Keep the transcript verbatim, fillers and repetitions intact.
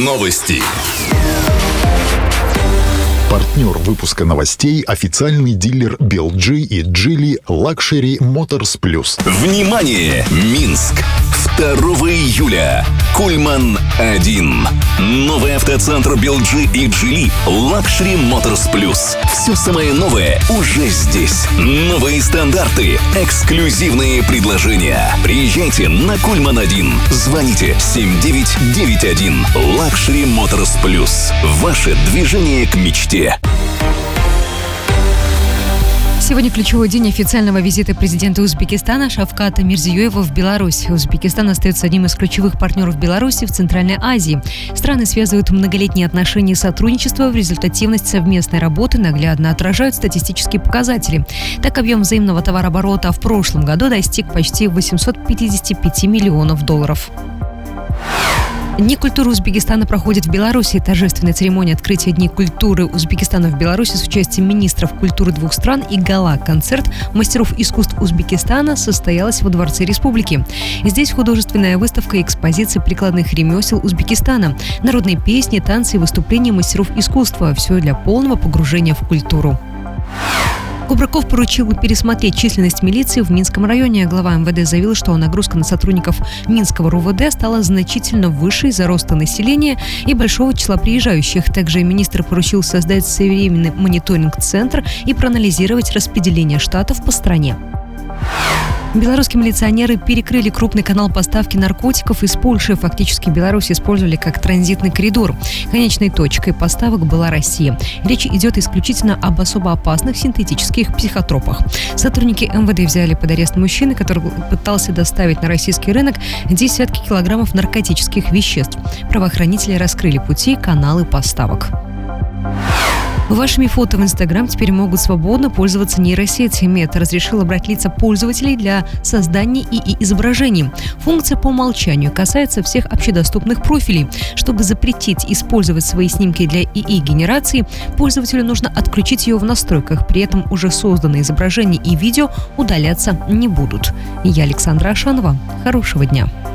Новости. Партнер выпуска новостей – официальный дилер би эл джи и Geely Luxury Motors Plus. Внимание! Минск! второго июля. Кульман один. Новый автоцентр би эл джи и Geely Luxury Motors Plus. Все самое новое уже здесь. Новые стандарты, эксклюзивные предложения. Приезжайте на Кульман один. Звоните семь девять девять один. Luxury Motors Plus. Ваше движение к мечте. Сегодня ключевой день официального визита президента Узбекистана Шавката Мирзиёева в Беларусь. Узбекистан остается одним из ключевых партнеров Беларуси в Центральной Азии. Страны связывают многолетние отношения и сотрудничество. В результативность совместной работы наглядно отражают статистические показатели. Так, объем взаимного товарооборота в прошлом году достиг почти восемьсот пятьдесят пять миллионов долларов. Дни культуры Узбекистана проходят в Беларуси. Торжественная церемония открытия Дней культуры Узбекистана в Беларуси с участием министров культуры двух стран и гала-концерт мастеров искусств Узбекистана состоялась во Дворце Республики. Здесь художественная выставка и экспозиции прикладных ремесел Узбекистана, народные песни, танцы и выступления мастеров искусства. Все для полного погружения в культуру. Кубраков поручил пересмотреть численность милиции в Минском районе. Глава эм вэ дэ заявил, что нагрузка на сотрудников Минского эр у вэ дэ стала значительно выше из-за роста населения и большого числа приезжающих. Также министр поручил создать своевременный мониторинг-центр и проанализировать распределение штатов по стране. Белорусские милиционеры перекрыли крупный канал поставки наркотиков из Польши. Фактически Беларусь использовали как транзитный коридор. Конечной точкой поставок была Россия. Речь идет исключительно об особо опасных синтетических психотропах. Сотрудники эм вэ дэ взяли под арест мужчину, который пытался доставить на российский рынок десятки килограммов наркотических веществ. Правоохранители раскрыли пути, каналы поставок. Вашими фото в Инстаграм теперь могут свободно пользоваться нейросети. Мета разрешила брать лица пользователей для создания ИИ-изображений. Функция по умолчанию касается всех общедоступных профилей. Чтобы запретить использовать свои снимки для ИИ-генерации, пользователю нужно отключить ее в настройках. При этом уже созданные изображения и видео удаляться не будут. Я Александра Ашанова. Хорошего дня.